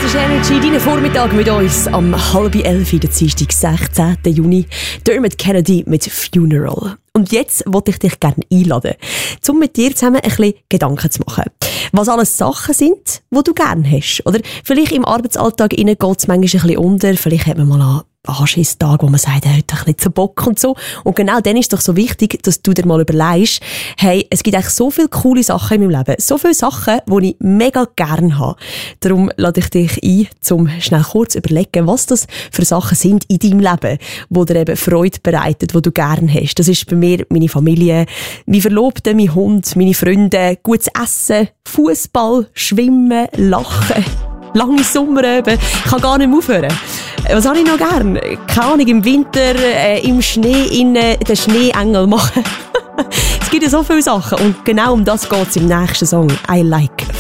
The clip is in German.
Das ist Energy, dein Vormittag mit uns am 10:30, der Dienstag, 16. Juni. Dermot Kennedy mit Funeral. Und jetzt wollte ich dich gerne einladen, um mit dir zusammen ein bisschen Gedanken zu machen. Was alles Sachen sind, die du gerne hast. Oder vielleicht im Arbeitsalltag geht es manchmal ein bisschen unter. Vielleicht hat man mal einen Anschisstag, wo man sagt, heute habe ich nicht so Bock und so. Und genau dann ist es doch so wichtig, dass du dir mal überlegst, hey, es gibt eigentlich so viele coole Sachen in meinem Leben. So viele Sachen, die ich mega gerne habe. Darum lade ich dich ein, um schnell kurz zu überlegen, was das für Sachen sind in deinem Leben, die dir eben Freude bereiten, die du gerne hast. Das ist bei mir meine Familie, mein Verlobter, mein Hund, meine Freunde, gutes Essen, Fußball, Schwimmen, Lachen. Lange Sommeröben. Ich kann gar nicht mehr aufhören. Was habe ich noch gern? Keine Ahnung, im Winter im Schnee den Schneeengel machen. Es gibt ja so viele Sachen und genau um das geht es im nächsten Song. I Like